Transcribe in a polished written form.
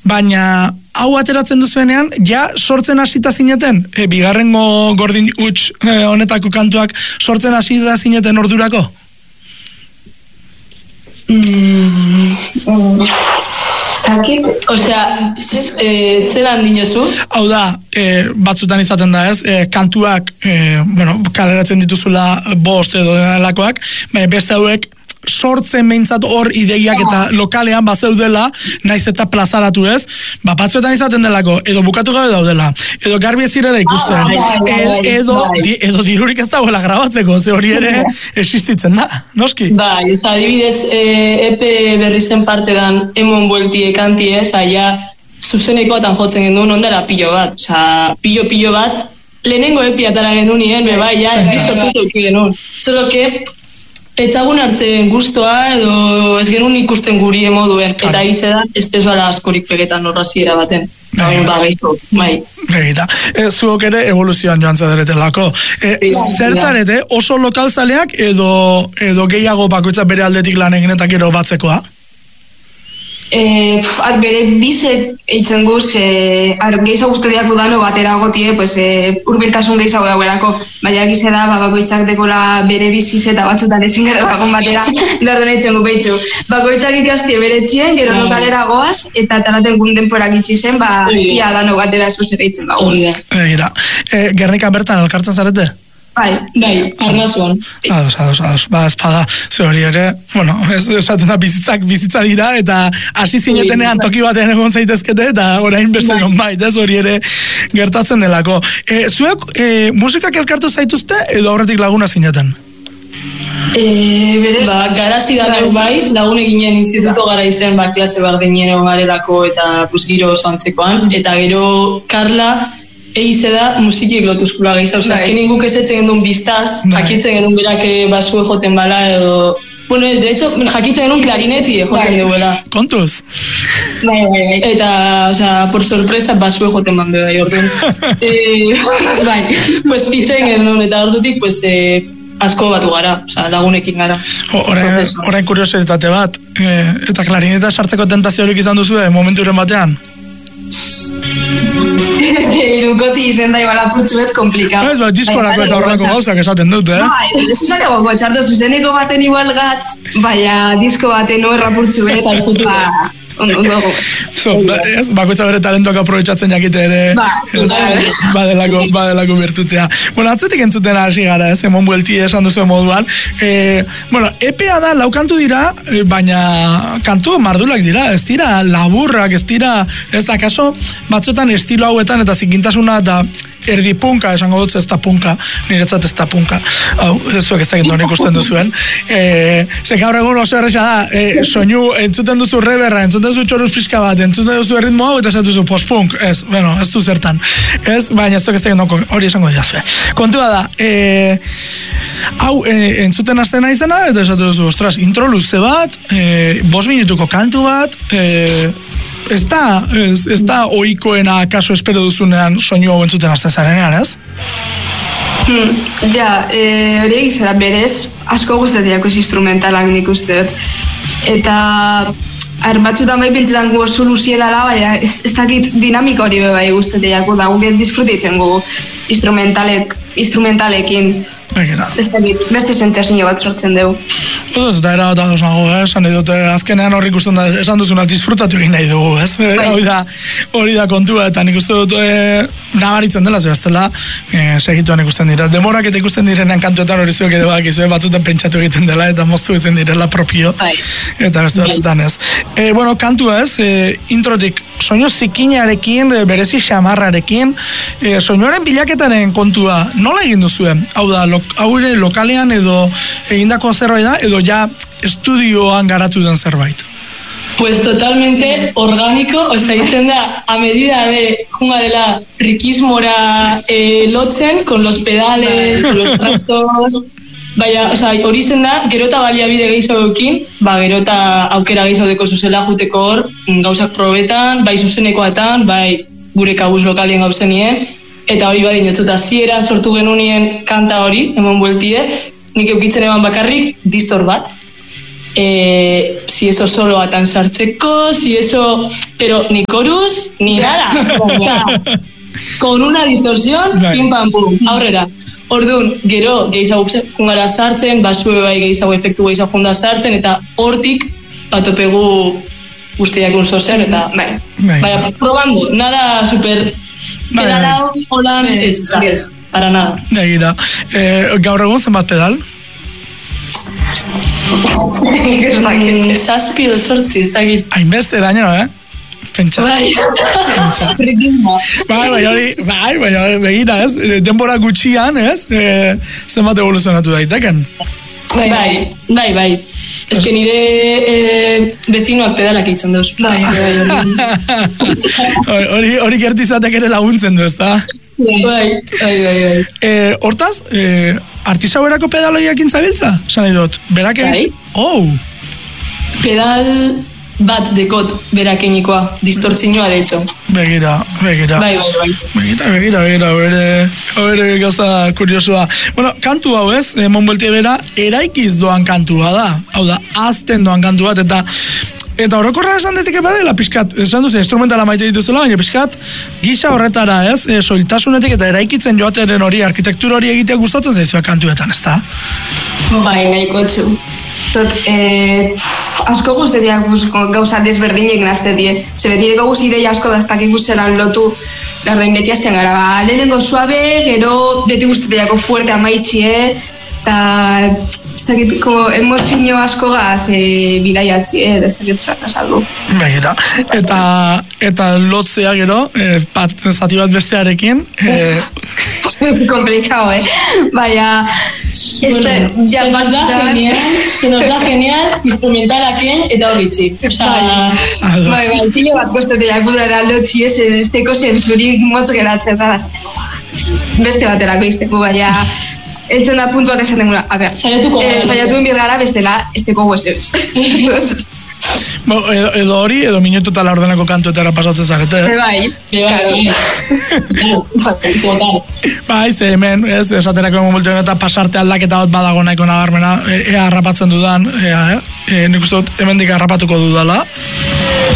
baina hau ateratzen duzuenean, ja sortzen hasita zineten, bigarrengo gordin huts honetako kantuak sortzen hasita zineten ordurako? Osea, zelan dinozu? Hau da, batzutan izaten da ez, kantuak, kaleratzen dituzula 5 edo delakoak, beste hauek sortzen behintzat hor ideiak eta lokalean bazeudela, naiz eta plazaratu ez, batzuetan izaten delako, edo bukatu gabe daudela, edo garbi ez zirela ikusten, edo dirurik ez dagoela grabatzeko, ze hori ere existitzen da, noski? Bai, adibidez, EP berri zen partean emon bueltie kantie, ja, zuzenekoatan jotzen genuen ondara pilo bat, pilo bat, lehenengo EP atara genuen, bai, ja, sortutu genuen, solo que etzagun hartzen gustoa edo ez genuen ikusten guri emoduen, eta ize da, ez bala askorik pegetan horraziera baten. Bai. Begira, zuok ere evoluzioan joan zaderetelako. Zertzarete, oso lokalzaleak edo gehiago bakoitza bere aldetik lan egin eta gero batzekoa? Bere bizek eitzen guz, gehiago guztediak udano batera gotie, urbiltasun gehiago dagoelako, baina egize da, bakoitzak dekola bere biziz eta batzutan ezin gara dagoen batera, dardun eitzen gu behitzu. Bakoitzak ikastie bere txien, gero lokalera goaz, eta taraten gundenporak itxi zen, ia dano batera zuzera eitzen bago. Egira, Gernikan bertan elkartzen zarete? Bai, arnazuan. Ados, espada, ze hori ere, ez esaten da bizitza dira, eta hasi zinetenean toki batean egon zaitezkete, eta orain beste non bait, ez hori ere gertatzen delako. Zuek musikak elkartu zaituzte, edo aurretik laguna zineten? Garazi da bai, lagun eginen instituto gara izen, klase bardinien egon garelako, eta giro oso antzekoan, eta gero Karla, eize da musikik lotuzkula gehiago. Azkenin guk ezetzen genuen biztaz, jakitzen genuen berak basue joten bala edo... ez, de hecho, jakitzen genuen klarineti joten duela. Kontuz? Bai. Eta, por sorpresa, basue joten bandu da, jordun. Bai, fitzen genuen, eta ordutik, asko batu gara, lagunekin gara. Orain kuriositate bat, eta klarineta sartzeko tentaziorik izan duzu, momenturen batean? Irukoti izen da igual apurtzuet komplikatu. Ez, diskorako eta horrelako gauzak esaten dut, ez esakego gotxartu zuzeneko baten igual gatz, baina disko baten oerra apurtzuet, alputu bakoitza bere talentuak aprobetxatzen jakite ere badelako bertutea. Atzetik entzuten hasi gara, emon buelti esan duzu moduan. EPA da, 4 kantu dira, baina kantu mardulak dira, ez dira laburrak, ez dira, ez da kaso, batzutan estilo hauetan eta zikintasuna eta erdi punka, esango dut ez da punka, niretzat ez da punka. Hau, zuek ez dakit non ikusten duzuen. Ze gaur egun oso erresa da, soinu, entzuten duzu reberra, entzuten duzu txoruz friska bat, entzuten duzu erritmo hau, eta ez duzu post-punk. Ez du zertan. Baina ez dakit hori esango diazue. Kontua da, hau, entzuten hasten izena, eta esatu duzu, ostras, intro luze bat, 5 minutuko kantu bat, ez da ohikoena kaso espero duzunean soinu hau entzuten hasten zarenean, ez? Hori egizera berez, asko guztetiak instrumentalak nik uste. Eta batzutan bai pentsetan gu oso luziedala, baina ez dakit dinamika hori bai guztetiak, da guk disfrutitzen gu instrumentalekin. Ez dakit, beste sentsazio bat sortzen dugu. Ez da erabat ados nago, esan dut, azkenean horrik usten da, esan duzuna disfrutatu egin nahi dugu, ez? Hori da kontua, eta nik uste dut nabaritzen dela, zebaztela, segituan ikusten dira. Demorak eta ikusten direnean kantuetan hori zuek edo bakizue, batzutan pentsatu egiten dela, eta moztu egiten direla propio, eta beste batzutan ez. Kantua ez, introtik, soinu zikinarekin, berezi xamarrarekin, soinuaren bilaketaren kontua, nola egin duzuen? Hau da, haure lokalean edo egindako zerbait da, edo ja estudioan garatu den zerbait? Pues totalmente orgánico, izen da, a medida de junga dela rikismora lotzen, con los pedales, con los tractos, baina, hori zen da, gero eta baliabide gehiagoekin, gero eta aukera gehiagodeko zuzela juteko hor, gauzak probetan, bai zuzenekoetan, bai gure kabuz lokalien gauzenien, eta hori badin jotzut, ziera sortu genunien kanta hori, emon bueltie, nik eukitzen eman bakarrik distor bat. si eso soloatan sartzeko, si eso... Pero ni chorus, ni nada. Con una distorsión, pim pam pum, aurrera. Orduan, gero, gehiago jungara sartzen, basue bai gehiago efektu gehiago junda sartzen, eta hortik batopegu guztiak unzo zer, eta bai, probando, nada super pedalao, holan, ez, para nada. Egira, gaur egun zenbat pedal? Zazpi edo sortzi, ez dakit. Hainbeste eraino, Pentsa. Bai. Bai, begira, ez? Denbora gutxian, ez? Zenbat evoluzionatu daiteken? Bai. Ez que nire vecinoak pedalak itzen duz. Bai. Hori gertizatek ere laguntzen du, ez da? Bai. Hortaz, artisauerako pedaloiak intzabiltza? Zan idot, berak egin? Bai. Pedal bat dekot berakenikoa, distortzinoa de hecho. Begira. Bai. Begira, bere gauza kuriosua. Bueno, kantu hau ez, Monboltie bera, eraikiz doan kantua da. Hau da, azten doan kantu bat, eta orokorra esan deteke badela, pixkat, esan duzen, instrumentala maite dituzela, baina pixkat, gisa horretara ez, soiltasunetik eta eraikitzen joateren hori, arkitektura hori egitea gustatzen zaizua kantuetan, ez da? Bai, nahiko txu. Asko guztetiak gauza desberdinek nazte die. Ze beti guz ideia asko daztakik zelan lotu garrain beti azten gara. Lehenengo suabe, gero beti guztetiako fuerte amaitxie, eta ez dakit emozio asko gaz bidaiatzi, ez dakit zerata saldu. Begira, eta lotzea gero, zati bat bestearekin, complicado, Vaya, se nos da genial instrumentalaken eta horitzi. Bai, tile bat kosteteak udara lotzi esteko zentzurik motz geratzen dara. Beste baterako izteko, baina entzun da puntu bat esan demura. A ber, saiatu enbirgara bestela esteko huesez. Edo hori, edo minutu eta laurdenako kantuetara pasatzen zarete, ez? Bai, ze hemen, ez, esaterako Monboltien eta pasarte aldaketa bat badago nahiko nabarmena, ea harrapatzen dudan, nik uste dut hemendik harrapatuko dudala.